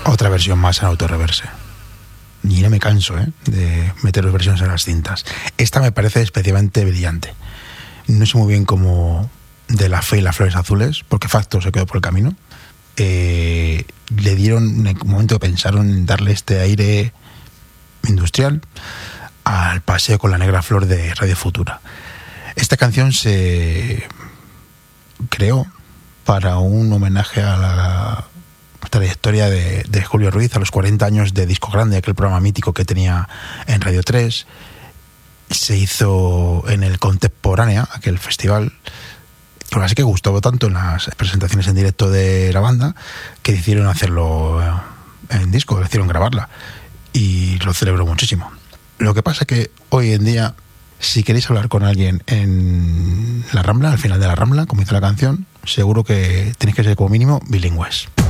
Otra versión más en autorreverse. Y no me canso de meter versiones en las cintas. Esta me parece especialmente brillante. No sé muy bien cómo de La Fe y las Flores Azules, porque Facto se quedó por el camino. Le dieron, en un momento pensaron en darle este aire industrial al Paseo con la Negra Flor de Radio Futura. Esta canción se creó para un homenaje a la trayectoria de Julio Ruiz, a los 40 años de Disco Grande, aquel programa mítico que tenía en Radio 3. Se hizo en el Contemporánea, aquel festival, pero así que gustó tanto en las presentaciones en directo de la banda que decidieron hacerlo en disco, decidieron grabarla, y lo celebró muchísimo. Lo que pasa es que hoy en día, si queréis hablar con alguien en la Rambla, al final de la Rambla, como dice la canción, seguro que tenéis que ser como mínimo bilingües.